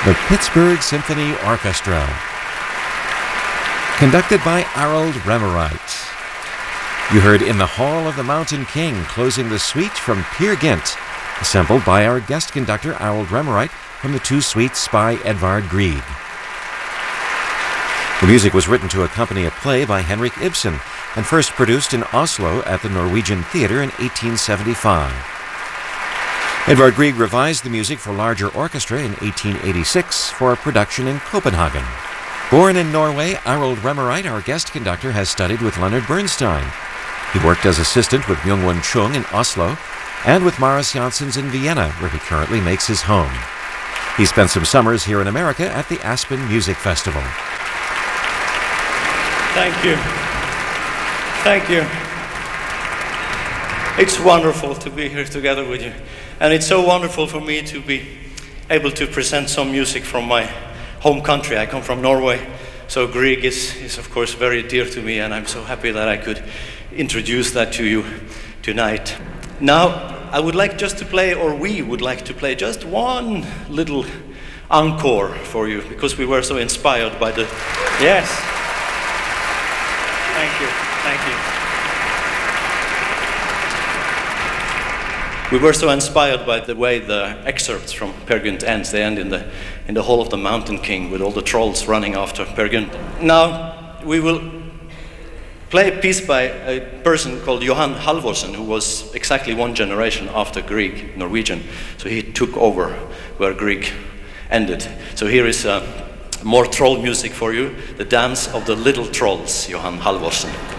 the Pittsburgh Symphony Orchestra, conducted by Harold Remmerite. You heard In the Hall of the Mountain King, closing the suite from Peer Gynt, assembled by our guest conductor Harold Remmerite from the two suites by Edvard Grieg. The music was written to accompany a play by Henrik Ibsen and first produced in Oslo at the Norwegian Theatre in 1875. Edvard Grieg revised the music for larger orchestra in 1886 for a production in Copenhagen. Born in Norway, Harold Remmerite, our guest conductor, has studied with Leonard Bernstein. He worked as assistant with Myung-Whun Chung in Oslo and with Maris Janssens in Vienna, where he currently makes his home. He spent some summers here in America at the Aspen Music Festival. Thank you. Thank you. It's wonderful to be here together with you. And it's so wonderful for me to be able to present some music from my home country. I come from Norway, so Grieg is of course very dear to me, and I'm so happy that I could introduce that to you tonight. Now, I would like just to play, or we would like to play just one little encore for you, because we were so inspired by the... Yes. Thank you, thank you. We were so inspired by the way the excerpts from Peer Gynt ends. They end in the Hall of the Mountain King with all the trolls running after Peer Gynt. Now, we will play a piece by a person called Johan Halvorsen, who was exactly one generation after Grieg, Norwegian. So he took over where Grieg ended. So here is more troll music for you, the dance of the little trolls, Johan Halvorsen.